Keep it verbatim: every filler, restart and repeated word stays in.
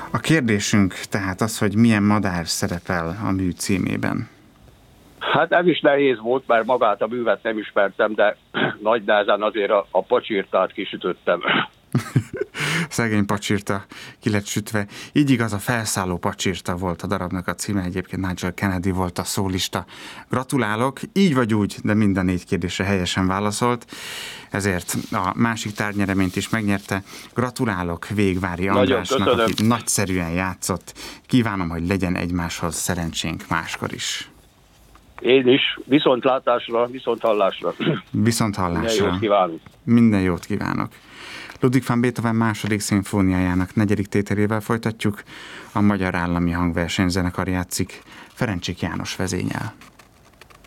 A kérdésünk tehát az, hogy milyen madár szerepel a mű címében. Hát ez is nehéz volt, mert magát a művet nem ismertem, de nagy nehezen azért a, a pacsirtát kisütöttem. Szegény pacsirta ki lett sütve. Így igaz, a felszálló pacsirta volt a darabnak a címe, egyébként Nigel Kennedy volt a szólista. Gratulálok, így vagy úgy, de minden négy kérdésre helyesen válaszolt, ezért a másik tárgynyereményt is megnyerte. Gratulálok Végvári Andrásnak, aki nagyszerűen játszott. Kívánom, hogy legyen egymáshoz szerencsénk máskor is. Én is. Viszontlátásra, viszonthallásra. Viszonthallásra. Minden jót kívánok. Minden jót kívánok. Ludwig van Beethoven második szimfóniájának negyedik tételével folytatjuk. A Magyar Állami Hangversenyzenekar játszik Ferencsik János vezénnyel.